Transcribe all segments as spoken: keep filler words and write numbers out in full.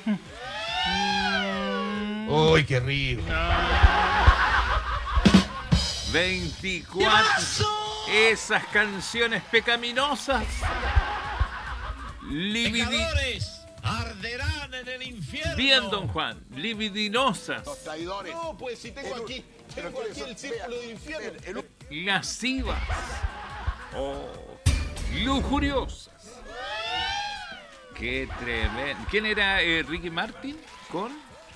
¡Uy, qué rico! veinticuatro. Esas canciones pecaminosas. Libidi... Pecadores arderán en el infierno. Bien, don Juan. Libidinosas. Los traidores. No, pues si tengo El- aquí, pero tengo por aquí eso, el círculo vea, de infierno. el- el- Lascivas. Oh, lujuriosas. Qué tremendo. ¿Quién era eh, Ricky Martin? ¿Con?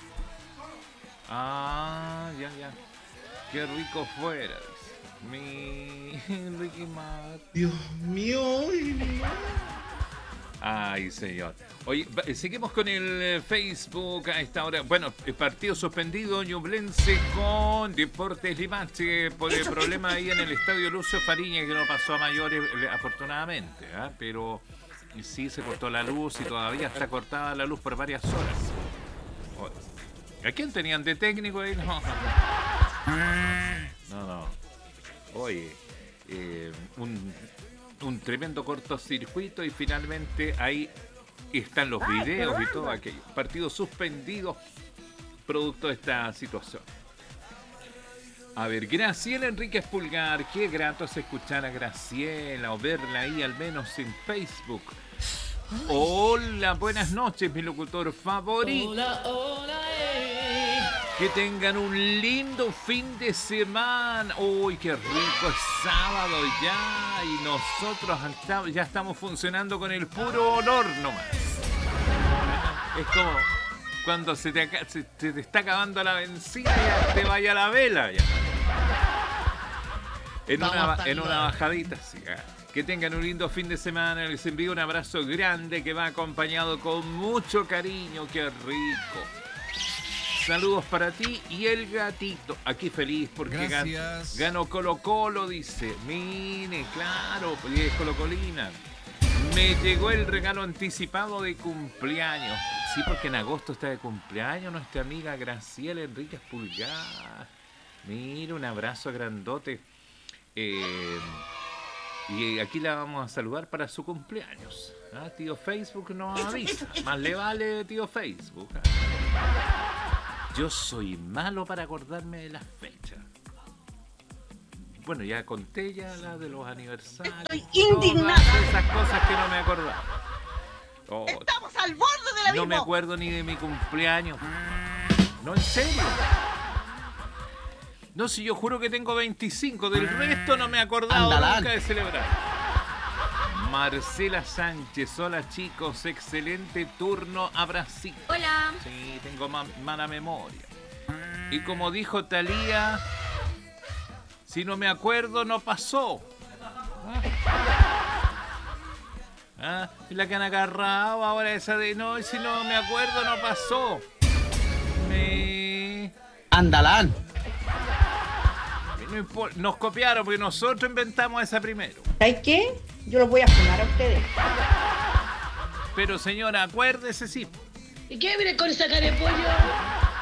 Ah, ya, ya. Qué rico fuera. Dice. Mi Ricky Martin. Dios mío. Ay, señor. Oye, va- seguimos con el eh, Facebook a esta hora. Bueno, el partido suspendido Ñublense con Deportes Limache por el problema ahí en el estadio Lucio Fariña, que no pasó a mayores, eh, afortunadamente, ¿ah? Pero sí se cortó la luz y todavía está cortada la luz por varias horas. O- ¿A quién tenían de técnico ahí? No, no, no. Oye, eh, un... un tremendo cortocircuito y finalmente ahí están los videos y todo aquello. Partido suspendido producto de esta situación. A ver, Graciela Enríquez Pulgar, qué grato es escuchar a Graciela o verla ahí al menos en Facebook. Hola, buenas noches, mi locutor favorito. Hola, hola, eh. Que tengan un lindo fin de semana. Uy, qué rico, es sábado ya. Y nosotros hasta- ya estamos funcionando con el puro olor nomás. Es como cuando se te, aca- se- se te está acabando la benzina y ya te vaya la vela. Ya. En Vamos una, hasta en el una nueve. bajadita, sí. ah. Que tengan un lindo fin de semana. Les envío un abrazo grande que va acompañado con mucho cariño. Qué rico. Saludos para ti y el gatito. Aquí feliz porque gan- Gracias. ganó Colo Colo, dice. Mire, claro, pues es Colocolina. Me llegó el regalo anticipado de cumpleaños. Sí, porque en agosto está de cumpleaños nuestra amiga Graciela Enríquez Pulgar. Mira, un abrazo grandote. Eh, y aquí la vamos a saludar para su cumpleaños. Ah, tío Facebook nos avisa. Más le vale tío Facebook. ah. Yo soy malo para acordarme de las fechas. Bueno, ya conté ya la de los aniversarios. Estoy indignada. Todas esas cosas que no me acordaba. Oh, Estamos al borde del abismo. no me acuerdo ni de mi cumpleaños. No, en serio. No, si yo juro que tengo veinticinco. Del resto no me he acordado Andalán. nunca de celebrar. Marcela Sánchez. Hola, chicos. Excelente turno a Brasil. Hola. Sí, tengo ma- mala memoria. Y como dijo Thalía, si no me acuerdo, no pasó. ¿Ah? Y la que han agarrado ahora esa de no, y si no me acuerdo, no pasó. Me... Andalán. no impor- Nos copiaron porque nosotros inventamos esa primero. ¿Sabes qué? Yo los voy a funar a ustedes. Pero señora, acuérdese, sí. ¿Y qué viene con esa cara de pollo?